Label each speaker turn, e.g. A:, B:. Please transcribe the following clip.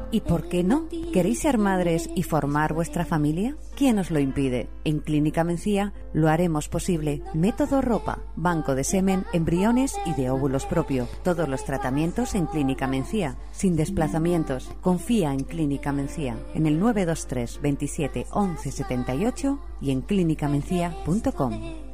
A: ¿Y por qué no? ¿Queréis ser madres y formar vuestra familia? ¿Quién os lo impide? En Clínica Mencía lo haremos posible. Método Ropa, banco de semen, embriones y de óvulos propio. Todos los tratamientos en Clínica Mencía, sin desplazamientos. Confía en Clínica Mencía, en el 923 27 11 78 y en clinicamencia.com.